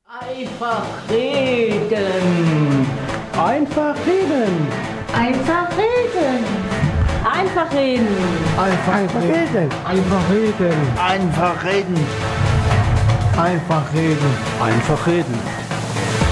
Einfach reden. Einfach reden. Einfach reden. Einfach reden. Einfach reden. Einfach reden. Einfach reden. Einfach reden. Einfach reden.